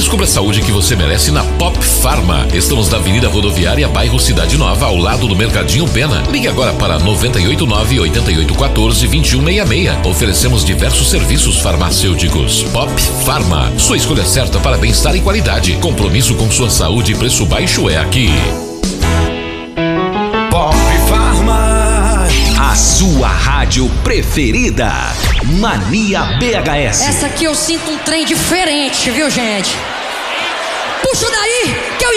Descubra a saúde que você merece na Pop Pharma. Estamos na Avenida Rodoviária, bairro Cidade Nova, ao lado do Mercadinho Pena. Ligue agora para 989-8814-2166. Oferecemos diversos serviços farmacêuticos. Pop Pharma, sua escolha certa para bem-estar e qualidade. Compromisso com sua saúde e preço baixo é aqui. Pop Pharma, a sua rádio preferida. Mania BHS. Essa aqui eu sinto um trem diferente, viu, gente? Puxa daí, que eu